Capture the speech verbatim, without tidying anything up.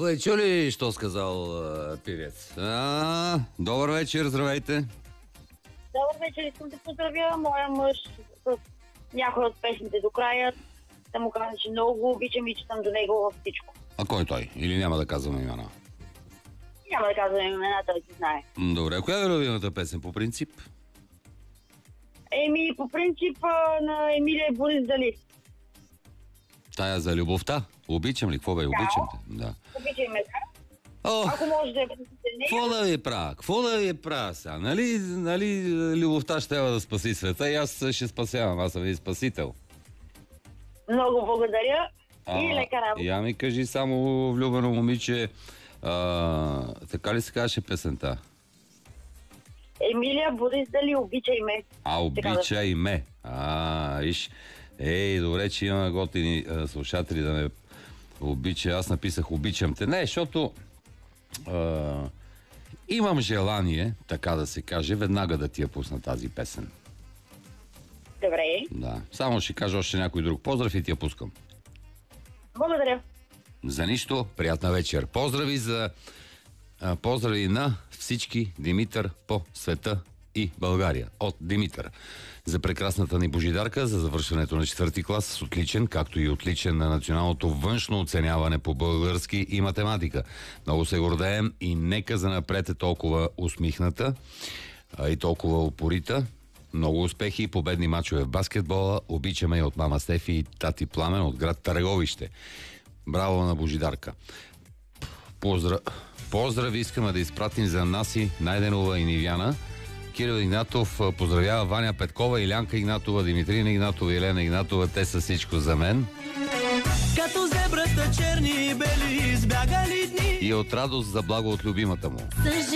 Вы чули, что сказал э, певец? А, добър вечер, здравейте. Добър вечер, искам да поздравя моя мъж с някои от песните до края. Да му кажа, че много го обичам и че съм до него във всичко. А кой той? Или няма да казваме имена? Няма да казвам имена, той си знае. М, Добре, коя е любимата песен по принцип? Еми, по принцип а, на Емилия и Борис Дали. Тая за любовта? Обичам ли? Какво бе? Обичам те. Да. Обичай ме, да? О, Ако може да я пуснете какво нея. да ви правя? Какво да ви правя сега? Нали, нали любовта ще трябва да спаси света и аз ще спасявам. Аз съм и спасител. Много благодаря и лека работа. Я ми кажи само, влюбено момиче, а, така ли се казваше песента? Емилия, Борис Дали, обичай ме. А, Така да. обичай ме. А, виж. Ей, добре, че има готини а, слушатели да ме обича. Аз написах обичам те. Не, защото а, имам желание, така да се каже, веднага да ти я пусна тази песен. Добре. Да. Само ще кажа още някой друг поздрав и ти я пускам. Благодаря. За нищо, приятна вечер. Поздрави за а, поздрави на всички Димитър по света и България. От Димитър. За прекрасната ни Божидарка, за завършването на четвърти клас с отличен, както и отличен на националното външно оценяване по български и математика. Много се гордеем и нека занапред е толкова усмихната а, и толкова упорита. Много успехи и победни мачове в баскетбола. Обичаме и от мама Стефи и тати Пламен от град Търговище. Браво на Божидарка. Поздрав... Поздрави искаме да изпратим за Наси Найденова и Нивяна. Кирил Игнатов поздравява Ваня Петкова, Илянка Игнатова, Димитрина Игнатова, Елена Игнатова. Те са всичко за мен. Като зебрата черни и бели избягали дни. И от радост за благо от любимата му.